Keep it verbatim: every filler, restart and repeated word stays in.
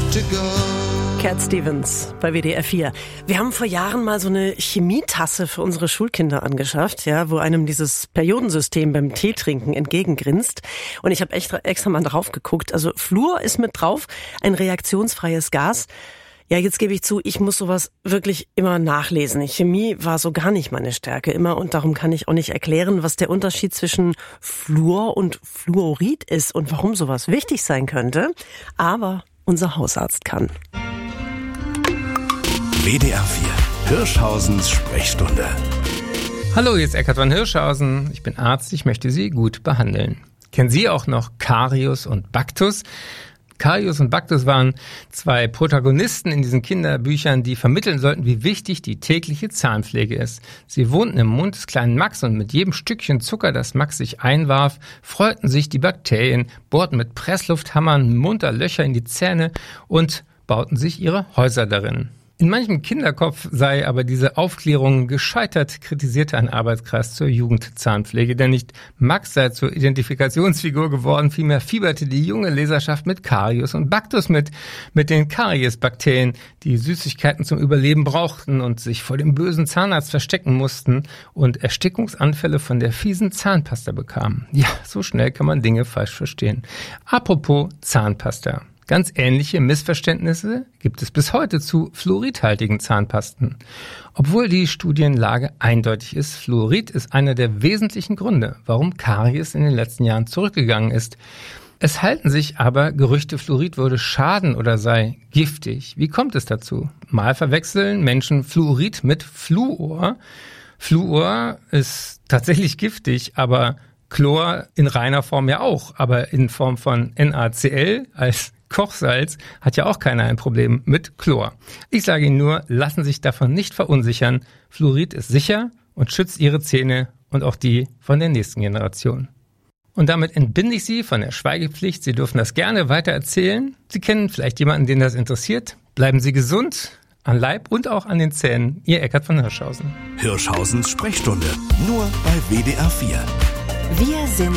to go. Cat Stevens bei W D R vier. Wir haben vor Jahren mal so eine Chemietasse für unsere Schulkinder angeschafft, ja, wo einem dieses Periodensystem beim Teetrinken entgegengrinst. Und ich habe extra, extra mal drauf geguckt. Also Fluor ist mit drauf, ein reaktionsfreies Gas. Ja, jetzt gebe ich zu, ich muss sowas wirklich immer nachlesen. Chemie war so gar nicht meine Stärke immer und darum kann ich auch nicht erklären, was der Unterschied zwischen Fluor und Fluorid ist und warum sowas wichtig sein könnte. Aber unser Hausarzt kann. W D R vier, Hirschhausens Sprechstunde. Hallo, hier ist Eckhard von Hirschhausen. Ich bin Arzt, ich möchte Sie gut behandeln. Kennen Sie auch noch Karius und Baktus? Karius und Baktus waren zwei Protagonisten in diesen Kinderbüchern, die vermitteln sollten, wie wichtig die tägliche Zahnpflege ist. Sie wohnten im Mund des kleinen Max und mit jedem Stückchen Zucker, das Max sich einwarf, freuten sich die Bakterien, bohrten mit Presslufthammern munter Löcher in die Zähne und bauten sich ihre Häuser darin. In manchem Kinderkopf sei aber diese Aufklärung gescheitert, kritisierte ein Arbeitskreis zur Jugendzahnpflege, denn nicht Max sei zur Identifikationsfigur geworden, vielmehr fieberte die junge Leserschaft mit Karius und Baktus mit, mit den Kariesbakterien, die Süßigkeiten zum Überleben brauchten und sich vor dem bösen Zahnarzt verstecken mussten und Erstickungsanfälle von der fiesen Zahnpasta bekamen. Ja, so schnell kann man Dinge falsch verstehen. Apropos Zahnpasta. Ganz ähnliche Missverständnisse gibt es bis heute zu fluoridhaltigen Zahnpasten. Obwohl die Studienlage eindeutig ist, Fluorid ist einer der wesentlichen Gründe, warum Karies in den letzten Jahren zurückgegangen ist. Es halten sich aber Gerüchte, Fluorid würde schaden oder sei giftig. Wie kommt es dazu? Mal verwechseln Menschen Fluorid mit Fluor. Fluor ist tatsächlich giftig, aber Chlor in reiner Form ja auch, aber in Form von NaCl als Kochsalz hat ja auch keiner ein Problem mit Chlor. Ich sage Ihnen nur, lassen Sie sich davon nicht verunsichern. Fluorid ist sicher und schützt Ihre Zähne und auch die von der nächsten Generation. Und damit entbinde ich Sie von der Schweigepflicht. Sie dürfen das gerne weiter erzählen. Sie kennen vielleicht jemanden, den das interessiert. Bleiben Sie gesund, an Leib und auch an den Zähnen. Ihr Eckhard von Hirschhausen. Hirschhausens Sprechstunde, nur bei W D R vier. Wir sind